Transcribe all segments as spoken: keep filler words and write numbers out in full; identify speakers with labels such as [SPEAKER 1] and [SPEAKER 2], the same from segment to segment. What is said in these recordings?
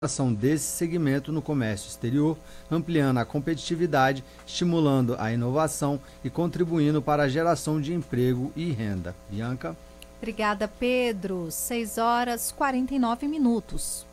[SPEAKER 1] ação desse segmento no comércio exterior, ampliando a competitividade, estimulando a inovação e contribuindo para a geração de emprego e renda. Bianca?
[SPEAKER 2] Obrigada, Pedro. seis horas e quarenta e nove minutos.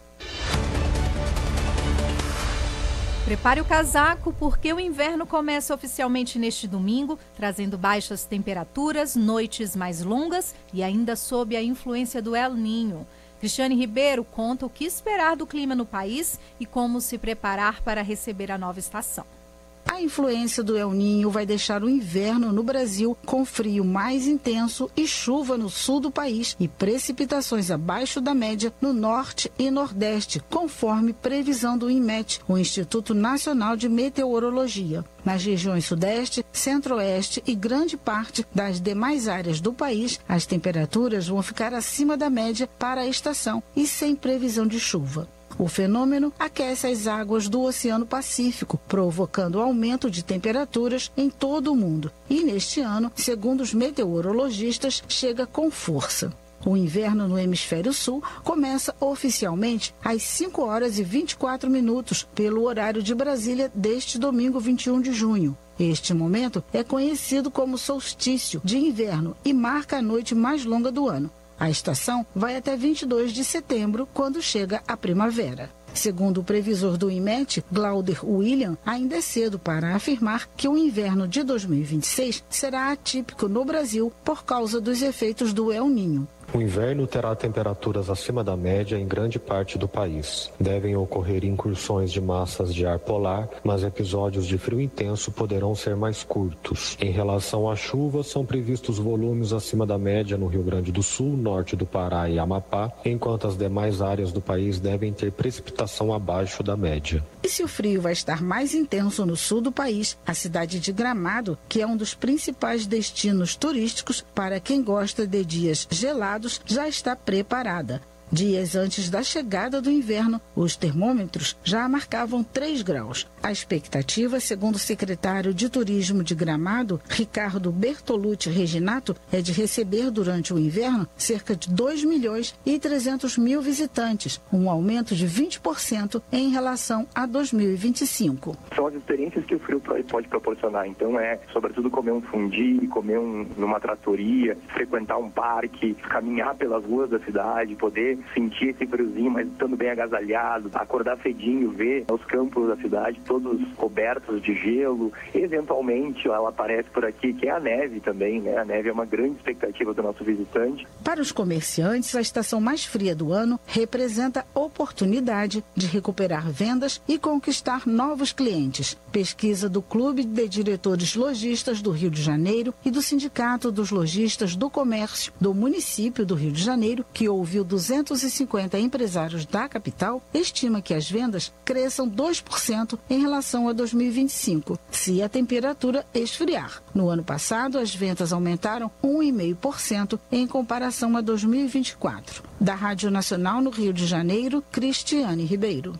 [SPEAKER 2] Prepare o casaco porque o inverno começa oficialmente neste domingo, trazendo baixas temperaturas, noites mais longas e ainda sob a influência do El Niño. Cristiane Ribeiro conta o que esperar do clima no país e como se preparar para receber a nova estação.
[SPEAKER 3] A influência do El Niño vai deixar o inverno no Brasil com frio mais intenso e chuva no sul do país e precipitações abaixo da média no norte e nordeste, conforme previsão do INMET, o Instituto Nacional de Meteorologia. Nas regiões sudeste, centro-oeste e grande parte das demais áreas do país, as temperaturas vão ficar acima da média para a estação e sem previsão de chuva. O fenômeno aquece as águas do Oceano Pacífico, provocando aumento de temperaturas em todo o mundo. E neste ano, segundo os meteorologistas, chega com força. O inverno no hemisfério sul começa oficialmente às cinco horas e vinte e quatro minutos, pelo horário de Brasília, deste domingo vinte e um de junho. Este momento é conhecido como solstício de inverno e marca a noite mais longa do ano. A estação vai até vinte e dois de setembro, quando chega a primavera. Segundo o previsor do INMET, Glauder William, ainda é cedo para afirmar que o inverno de dois mil e vinte e seis será atípico no Brasil por causa dos efeitos do El Niño.
[SPEAKER 4] O inverno terá temperaturas acima da média em grande parte do país. Devem ocorrer incursões de massas de ar polar, mas episódios de frio intenso poderão ser mais curtos. Em relação à chuva, são previstos volumes acima da média no Rio Grande do Sul, norte do Pará e Amapá, enquanto as demais áreas do país devem ter precipitação abaixo da média.
[SPEAKER 3] E se o frio vai estar mais intenso no sul do país, a cidade de Gramado, que é um dos principais destinos turísticos para quem gosta de dias gelados, já está preparada. Dias antes da chegada do inverno, os termômetros já marcavam três graus. A expectativa, segundo o secretário de Turismo de Gramado, Ricardo Bertolucci Reginato, é de receber durante o inverno cerca de dois milhões e trezentos mil visitantes, um aumento de vinte por cento em relação a dois mil e vinte e cinco.
[SPEAKER 5] São as experiências que o frio pode proporcionar. Então é, sobretudo, comer um fundi, comer um, numa tratoria, frequentar um parque, caminhar pelas ruas da cidade, poder sentir esse friozinho, mas estando bem agasalhado, acordar cedinho, ver os campos da cidade todos cobertos de gelo. Eventualmente ela aparece por aqui, que é a neve também, né? A neve é uma grande expectativa do nosso visitante.
[SPEAKER 3] Para os comerciantes, a estação mais fria do ano representa oportunidade de recuperar vendas e conquistar novos clientes. Pesquisa do Clube de Diretores Lojistas do Rio de Janeiro e do Sindicato dos Lojistas do Comércio do município do Rio de Janeiro, que ouviu duzentos e cinquenta empresários da capital, estima que as vendas cresçam dois por cento em relação a dois mil e vinte e cinco, se a temperatura esfriar. No ano passado, as vendas aumentaram um vírgula cinco por cento em comparação a dois mil e vinte e quatro. Da Rádio Nacional no Rio de Janeiro, Cristiane Ribeiro.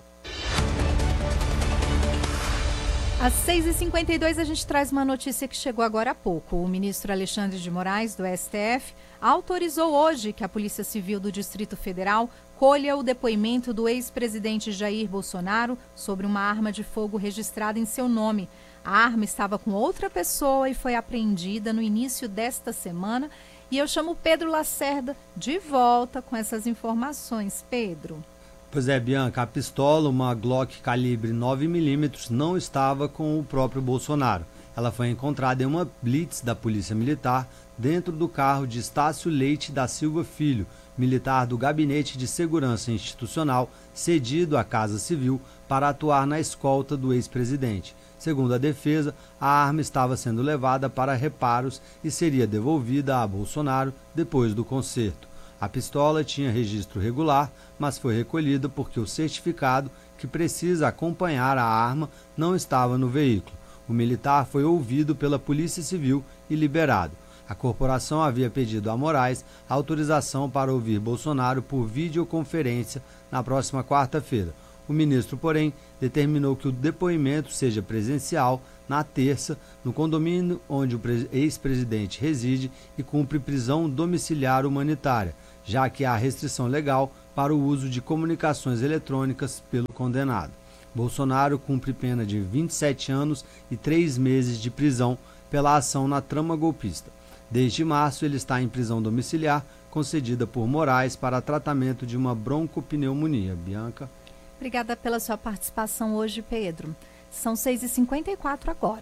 [SPEAKER 2] Às seis e cinquenta e dois, a gente traz uma notícia que chegou agora há pouco. O ministro Alexandre de Moraes, do S T F, autorizou hoje que a Polícia Civil do Distrito Federal colha o depoimento do ex-presidente Jair Bolsonaro sobre uma arma de fogo registrada em seu nome. A arma estava com outra pessoa e foi apreendida no início desta semana. E eu chamo Pedro Lacerda de volta com essas informações. Pedro.
[SPEAKER 1] Pois é, Bianca, a pistola, uma Glock calibre nove milímetros, não estava com o próprio Bolsonaro. Ela foi encontrada em uma blitz da Polícia Militar dentro do carro de Estácio Leite da Silva Filho, militar do Gabinete de Segurança Institucional, cedido à Casa Civil para atuar na escolta do ex-presidente. Segundo a defesa, a arma estava sendo levada para reparos e seria devolvida a Bolsonaro depois do concerto. A pistola tinha registro regular, mas foi recolhida porque o certificado que precisa acompanhar a arma não estava no veículo. O militar foi ouvido pela Polícia Civil e liberado. A corporação havia pedido a Moraes autorização para ouvir Bolsonaro por videoconferência na próxima quarta-feira. O ministro, porém, determinou que o depoimento seja presencial na terça, no condomínio onde o ex-presidente reside e cumpre prisão domiciliar humanitária, já que há restrição legal para o uso de comunicações eletrônicas pelo condenado. Bolsonaro cumpre pena de vinte e sete anos e três meses de prisão pela ação na trama golpista. Desde março, ele está em prisão domiciliar, concedida por Moraes para tratamento de uma broncopneumonia. Bianca.
[SPEAKER 2] Obrigada pela sua participação hoje, Pedro. São seis e cinquenta e quatro agora.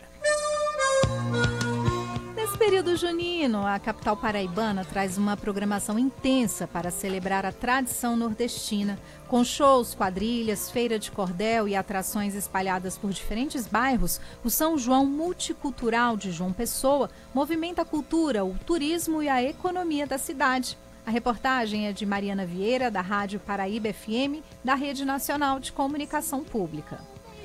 [SPEAKER 2] Nesse período junino, a capital paraibana traz uma programação intensa para celebrar a tradição nordestina, com shows, quadrilhas, feira de cordel e atrações espalhadas por diferentes bairros. O São João Multicultural de João Pessoa movimenta a cultura, o turismo e a economia da cidade. A reportagem é de Mariana Vieira, da Rádio Paraíba F M, da Rede Nacional de Comunicação Pública.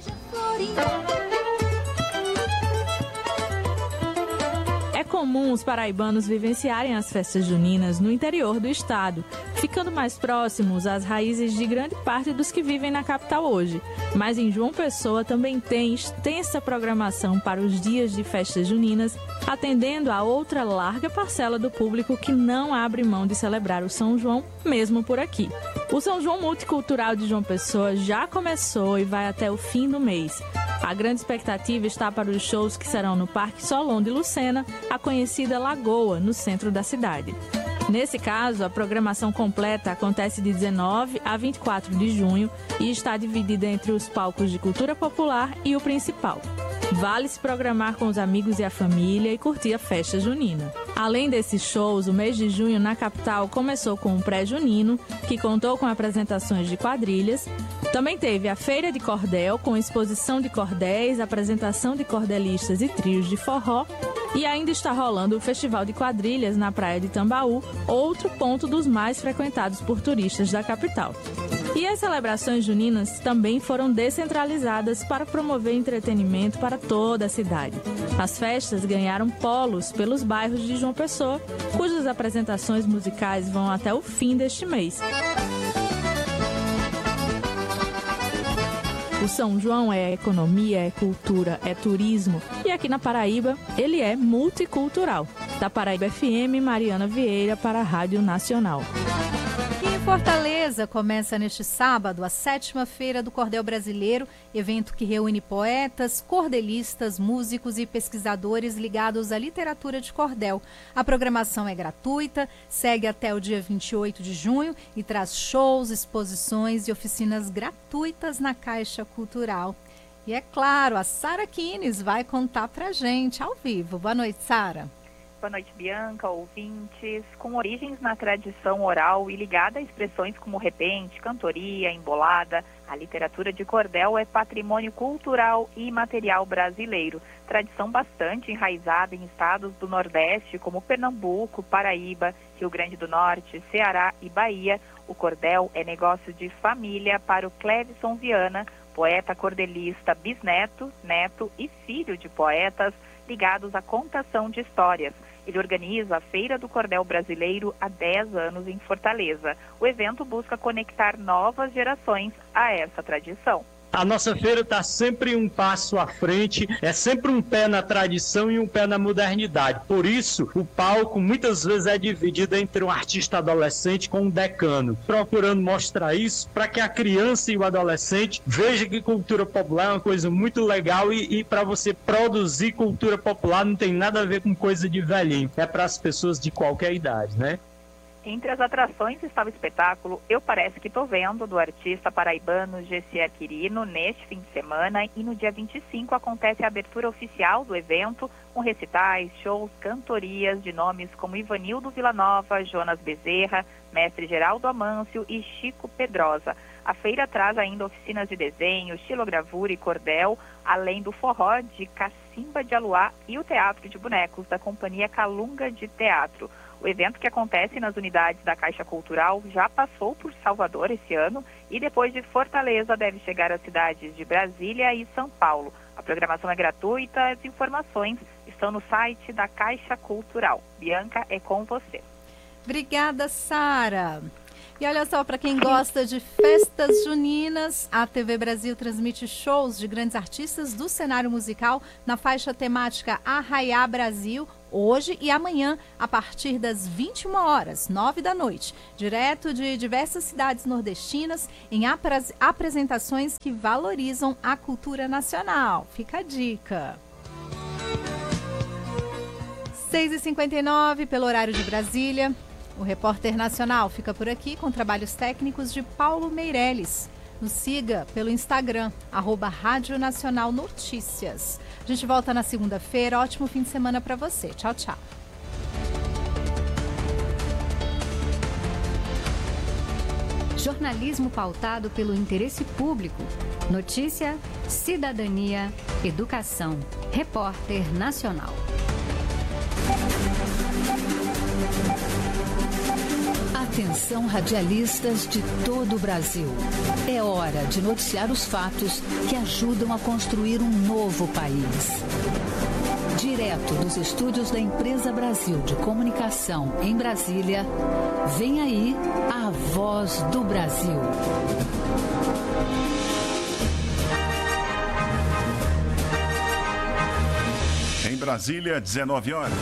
[SPEAKER 6] É comum os paraibanos vivenciarem as festas juninas no interior do estado, ficando mais próximos às raízes de grande parte dos que vivem na capital hoje. Mas em João Pessoa também tem extensa programação para os dias de festas juninas, atendendo a outra larga parcela do público que não abre mão de celebrar o São João, mesmo por aqui. O São João Multicultural de João Pessoa já começou e vai até o fim do mês. A grande expectativa está para os shows que serão no Parque Solon de Lucena, a conhecida Lagoa, no centro da cidade. Nesse caso, a programação completa acontece de dezenove a vinte e quatro de junho e está dividida entre os palcos de cultura popular e o principal. Vale se programar com os amigos e a família e curtir a festa junina. Além desses shows, o mês de junho na capital começou com o pré-junino, que contou com apresentações de quadrilhas. Também teve a Feira de Cordel, com exposição de cordéis, apresentação de cordelistas e trios de forró. E ainda está rolando o Festival de Quadrilhas na Praia de Tambaú, outro ponto dos mais frequentados por turistas da capital. E as celebrações juninas também foram descentralizadas para promover entretenimento para toda a cidade. As festas ganharam polos pelos bairros de João Pessoa, cujas apresentações musicais vão até o fim deste mês. O São João é economia, é cultura, é turismo e aqui na Paraíba ele é multicultural. Da Paraíba F M, Mariana Vieira para a Rádio Nacional.
[SPEAKER 2] Em Fortaleza começa neste sábado a sétima Feira do Cordel Brasileiro, evento que reúne poetas, cordelistas, músicos e pesquisadores ligados à literatura de cordel. A programação é gratuita, segue até o dia vinte e oito de junho e traz shows, exposições e oficinas gratuitas na Caixa Cultural. E é claro, a Sara Kines vai contar pra gente ao vivo. Boa noite, Sara.
[SPEAKER 7] Boa noite, Bianca, ouvintes. Com origens na tradição oral e ligada a expressões como repente, cantoria, embolada, a literatura de cordel é patrimônio cultural e imaterial brasileiro. Tradição bastante enraizada em estados do Nordeste como Pernambuco, Paraíba, Rio Grande do Norte, Ceará e Bahia. O cordel é negócio de família para o Clevison Viana, poeta cordelista, bisneto, neto e filho de poetas ligados à contação de histórias. Ele organiza a Feira do Cordel Brasileiro há dez anos em Fortaleza. O evento busca conectar novas gerações a essa tradição.
[SPEAKER 8] A nossa feira está sempre um passo à frente, é sempre um pé na tradição e um pé na modernidade. Por isso, o palco muitas vezes é dividido entre um artista adolescente com um decano, procurando mostrar isso para que a criança e o adolescente vejam que cultura popular é uma coisa muito legal e, e para você produzir cultura popular não tem nada a ver com coisa de velhinho, é para as pessoas de qualquer idade, né?
[SPEAKER 7] Entre as atrações estava o espetáculo Eu Parece Que Tô Vendo, do artista paraibano Gessier Quirino, neste fim de semana, e no dia vinte e cinco acontece a abertura oficial do evento, com recitais, shows, cantorias de nomes como Ivanildo Villanova, Jonas Bezerra, Mestre Geraldo Amâncio e Chico Pedrosa. A feira traz ainda oficinas de desenho, estilogravura e cordel, além do forró de Cacimba de Aluá e o teatro de bonecos da Companhia Calunga de Teatro. O evento, que acontece nas unidades da Caixa Cultural, já passou por Salvador esse ano e depois de Fortaleza deve chegar às cidades de Brasília e São Paulo. A programação é gratuita, as informações estão no site da Caixa Cultural. Bianca, é com você.
[SPEAKER 2] Obrigada, Sara. E olha só, para quem gosta de festas juninas, a T V Brasil transmite shows de grandes artistas do cenário musical na faixa temática Arraiá Brasil, hoje e amanhã, a partir das vinte e uma horas, nove da noite, direto de diversas cidades nordestinas, em apres- apresentações que valorizam a cultura nacional. Fica a dica. seis e cinquenta e nove, pelo horário de Brasília. O Repórter Nacional fica por aqui com trabalhos técnicos de Paulo Meirelles. Nos siga pelo Instagram, arroba Rádio Nacional Notícias. A gente volta na segunda-feira. Ótimo fim de semana para você. Tchau, tchau.
[SPEAKER 9] Jornalismo pautado pelo interesse público. Notícia, cidadania, educação. Repórter Nacional. Atenção, radialistas de todo o Brasil. É hora de noticiar os fatos que ajudam a construir um novo país. Direto dos estúdios da Empresa Brasil de Comunicação, em Brasília, vem aí a Voz do Brasil.
[SPEAKER 10] Em Brasília, dezenove horas.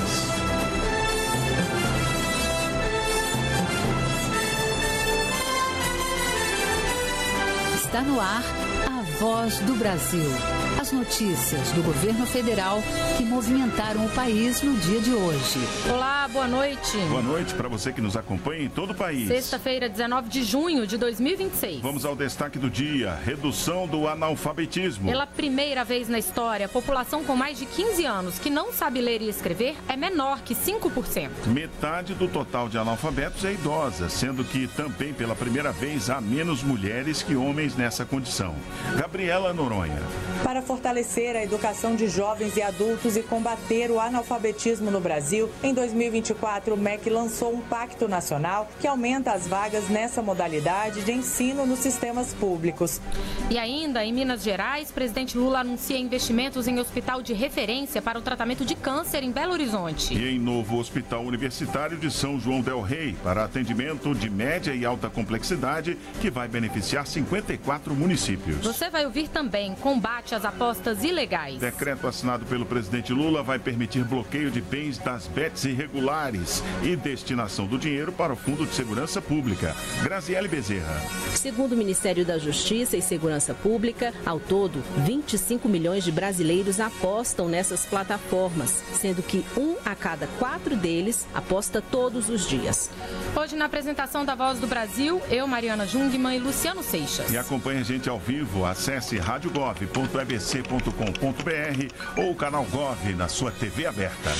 [SPEAKER 9] Está no ar a Voz do Brasil. As notícias do governo federal que movimentaram o país no dia de hoje.
[SPEAKER 11] Olá, boa noite.
[SPEAKER 10] Boa noite para você que nos acompanha em todo o país.
[SPEAKER 11] Sexta-feira, dezenove de junho de dois mil e vinte e seis.
[SPEAKER 10] Vamos ao destaque do dia: redução do analfabetismo.
[SPEAKER 11] Pela primeira vez na história, a população com mais de quinze anos que não sabe ler e escrever é menor que cinco por cento.
[SPEAKER 10] Metade do total de analfabetos é idosa, sendo que também pela primeira vez há menos mulheres que homens nessa condição. Gabriela Noronha.
[SPEAKER 12] Para fortalecer a educação de jovens e adultos e combater o analfabetismo no Brasil, em dois mil e vinte e quatro, o M E C lançou um pacto nacional que aumenta as vagas nessa modalidade de ensino nos sistemas públicos.
[SPEAKER 11] E ainda, em Minas Gerais, o presidente Lula anuncia investimentos em hospital de referência para o tratamento de câncer em Belo Horizonte.
[SPEAKER 10] E em novo hospital universitário de São João del Rei, para atendimento de média e alta complexidade, que vai beneficiar cinquenta e quatro municípios.
[SPEAKER 11] Você vai ouvir também combate às apostas ilegais.
[SPEAKER 10] Decreto assinado pelo presidente Lula vai permitir bloqueio de bens das bets irregulares e destinação do dinheiro para o Fundo de Segurança Pública. Graziele Bezerra.
[SPEAKER 13] Segundo o Ministério da Justiça e Segurança Pública, ao todo, vinte e cinco milhões de brasileiros apostam nessas plataformas, sendo que um a cada quatro deles aposta todos os dias.
[SPEAKER 11] Hoje, na apresentação da Voz do Brasil, eu, Mariana Jungmann e Luciano Seixas.
[SPEAKER 10] E acompanhe a gente ao vivo, acesse rádio gov ponto e b c ponto com ponto b r ou o canal Gov na sua T V aberta.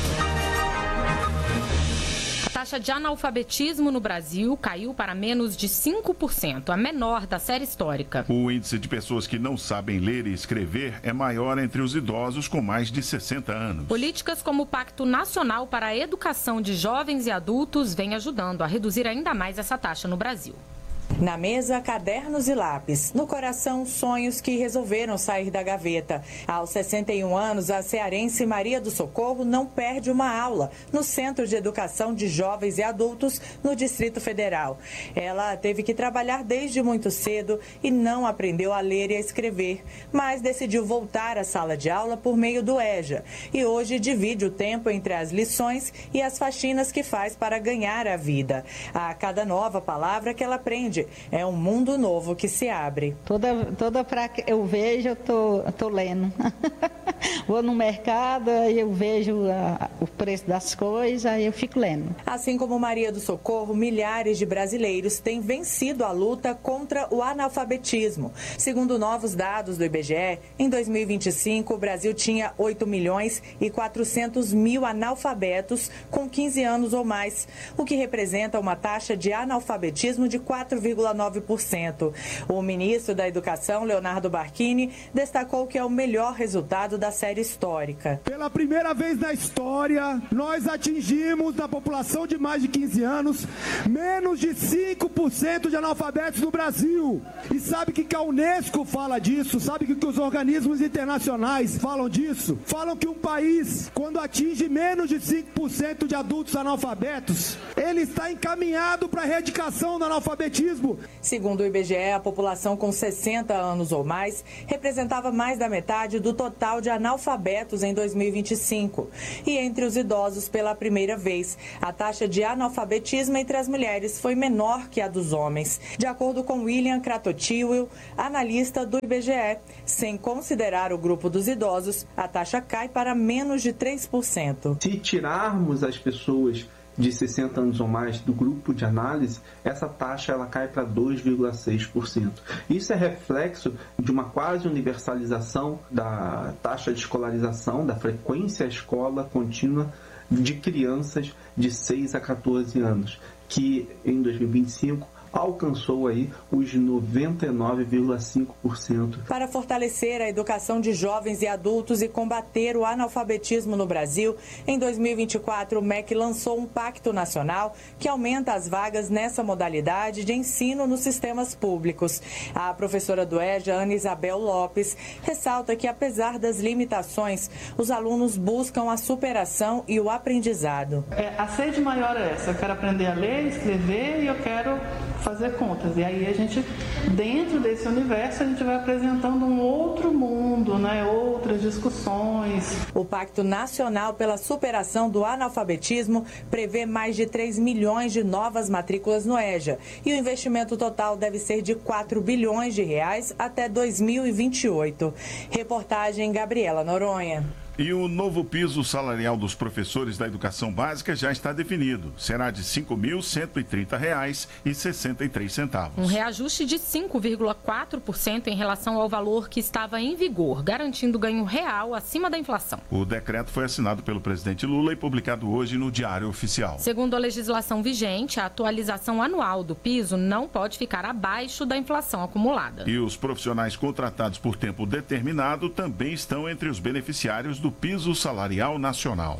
[SPEAKER 11] A taxa de analfabetismo no Brasil caiu para menos de cinco por cento, a menor da série histórica.
[SPEAKER 10] O índice de pessoas que não sabem ler e escrever é maior entre os idosos com mais de sessenta anos.
[SPEAKER 11] Políticas como o Pacto Nacional para a Educação de Jovens e Adultos vêm ajudando a reduzir ainda mais essa taxa no Brasil.
[SPEAKER 12] Na mesa, cadernos e lápis. No coração, sonhos que resolveram sair da gaveta. Aos sessenta e um anos, a cearense Maria do Socorro não perde uma aula no Centro de Educação de Jovens e Adultos no Distrito Federal. Ela teve que trabalhar desde muito cedo e não aprendeu a ler e a escrever, mas decidiu voltar à sala de aula por meio do EJA. E hoje divide o tempo entre as lições e as faxinas que faz para ganhar a vida. A cada nova palavra que ela aprende, é um mundo novo que se abre.
[SPEAKER 14] Toda, toda pra que eu vejo, eu tô, tô lendo. Vou no mercado, aí eu vejo a, o preço das coisas, aí eu fico lendo.
[SPEAKER 12] Assim como Maria do Socorro, milhares de brasileiros têm vencido a luta contra o analfabetismo. Segundo novos dados do I B G E, em dois mil e vinte e cinco, o Brasil tinha oito milhões e quatrocentos mil analfabetos com quinze anos ou mais, o que representa uma taxa de analfabetismo de quatro vírgula nove por cento. O ministro da Educação, Leonardo Barquini, destacou que é o melhor resultado da série histórica.
[SPEAKER 15] Pela primeira vez na história, nós atingimos, na população de mais de quinze anos, menos de cinco por cento de analfabetos no Brasil. E sabe o que a Unesco fala disso? Sabe o que os organismos internacionais falam disso? Falam que um país, quando atinge menos de cinco por cento de adultos analfabetos, ele está encaminhado para a erradicação do analfabetismo. mesmo.
[SPEAKER 12] Segundo o I B G E, a população com sessenta anos ou mais representava mais da metade do total de analfabetos em dois mil e vinte e cinco. E entre os idosos, pela primeira vez, a taxa de analfabetismo entre as mulheres foi menor que a dos homens. De acordo com William Kratotiwil, analista do I B G E, sem considerar o grupo dos idosos, a taxa cai para menos de três por cento.
[SPEAKER 16] Se tirarmos as pessoas de sessenta anos ou mais do grupo de análise, essa taxa ela cai para dois vírgula seis por cento. Isso é reflexo de uma quase universalização da taxa de escolarização, da frequência à escola contínua de crianças de seis a quatorze anos, que em dois mil e vinte e cinco alcançou aí os noventa e nove vírgula cinco por cento.
[SPEAKER 12] Para fortalecer a educação de jovens e adultos e combater o analfabetismo no Brasil, em dois mil e vinte e quatro o M E C lançou um pacto nacional que aumenta as vagas nessa modalidade de ensino nos sistemas públicos. A professora do E J A, Ana Isabel Lopes, ressalta que, apesar das limitações, os alunos buscam a superação e o aprendizado.
[SPEAKER 17] É, a sede maior é essa, eu quero aprender a ler, escrever e eu quero fazer contas. E aí a gente, dentro desse universo, a gente vai apresentando um outro mundo, né? Outras discussões.
[SPEAKER 12] O Pacto Nacional pela Superação do Analfabetismo prevê mais de três milhões de novas matrículas no E J A e o investimento total deve ser de quatro bilhões de reais até dois mil e vinte e oito. Reportagem Gabriela Noronha.
[SPEAKER 10] E o novo piso salarial dos professores da educação básica já está definido. Será de cinco mil cento e trinta reais e sessenta e três centavos.
[SPEAKER 11] Um reajuste de cinco vírgula quatro por cento em relação ao valor que estava em vigor, garantindo ganho real acima da inflação.
[SPEAKER 10] O decreto foi assinado pelo presidente Lula e publicado hoje no Diário Oficial.
[SPEAKER 11] Segundo a legislação vigente, a atualização anual do piso não pode ficar abaixo da inflação acumulada.
[SPEAKER 10] E os profissionais contratados por tempo determinado também estão entre os beneficiários do piso salarial nacional.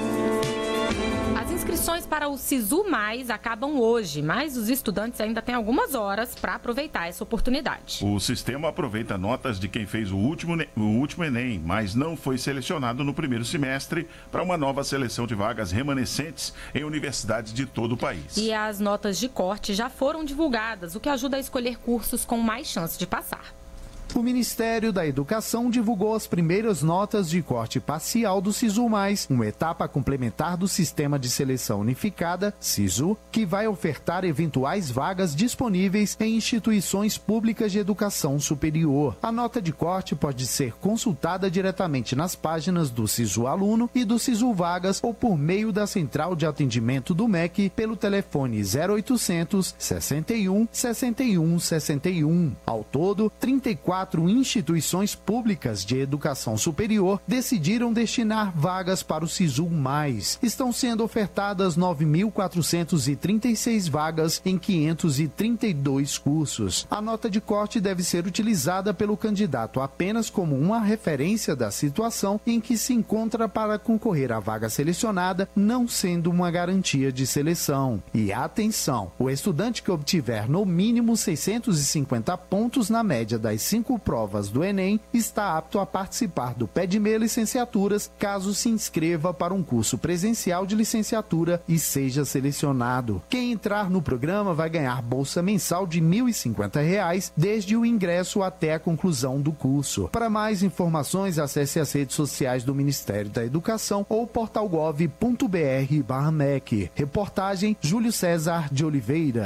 [SPEAKER 11] As inscrições para o Sisu Mais acabam hoje, mas os estudantes ainda têm algumas horas para aproveitar essa oportunidade.
[SPEAKER 10] O sistema aproveita notas de quem fez o último, o último Enem, mas não foi selecionado no primeiro semestre para uma nova seleção de vagas remanescentes em universidades de todo o país.
[SPEAKER 11] E as notas de corte já foram divulgadas, o que ajuda a escolher cursos com mais chance de passar.
[SPEAKER 18] O Ministério da Educação divulgou as primeiras notas de corte parcial do Sisu Mais, uma etapa complementar do Sistema de Seleção Unificada, Sisu, que vai ofertar eventuais vagas disponíveis em instituições públicas de educação superior. A nota de corte pode ser consultada diretamente nas páginas do Sisu Aluno e do Sisu Vagas ou por meio da Central de Atendimento do M E C pelo telefone zero oitocentos, sessenta e um, sessenta e um, sessenta e um. Ao todo, trinta e quatro instituições públicas de educação superior decidiram destinar vagas para o Sisu Mais. Estão sendo ofertadas nove mil quatrocentas e trinta e seis vagas em quinhentos e trinta e dois cursos. A nota de corte deve ser utilizada pelo candidato apenas como uma referência da situação em que se encontra para concorrer à vaga selecionada, não sendo uma garantia de seleção. E atenção, o estudante que obtiver no mínimo seiscentos e cinquenta pontos na média das cinco provas do Enem está apto a participar do PEDME Licenciaturas, caso se inscreva para um curso presencial de licenciatura e seja selecionado. Quem entrar no programa vai ganhar bolsa mensal de mil e cinquenta reais desde o ingresso até a conclusão do curso. Para mais informações, acesse as redes sociais do Ministério da Educação ou portal gov ponto br barra M E C. Reportagem Júlio César de Oliveira.